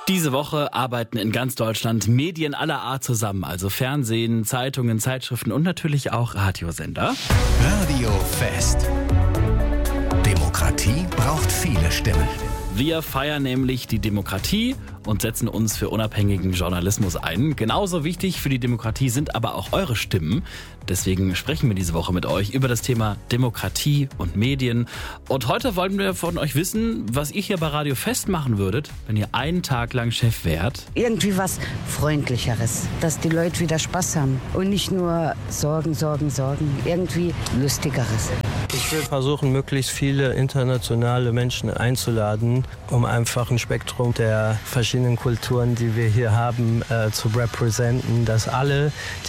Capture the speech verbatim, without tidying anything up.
Diese Woche arbeiten in ganz Deutschland Medien aller Art zusammen, also Fernsehen, Zeitungen, Zeitschriften und natürlich auch Radiosender. Radio Fest. Demokratie braucht viele Stimmen. Wir feiern nämlich die Demokratie und setzen uns für unabhängigen Journalismus ein. Genauso wichtig für die Demokratie sind aber auch eure Stimmen. Deswegen sprechen wir diese Woche mit euch über das Thema Demokratie und Medien. Und heute wollen wir von euch wissen, was ihr hier bei Radio Fest machen würdet, wenn ihr einen Tag lang Chef wärt. Irgendwie was Freundlicheres, dass die Leute wieder Spaß haben und nicht nur Sorgen, Sorgen, Sorgen. Irgendwie Lustigeres. Ich will versuchen, möglichst viele internationale Menschen einzuladen, um einfach ein Spektrum der verschiedenen Kulturen, die wir hier haben, äh, zu repräsentieren, dass alle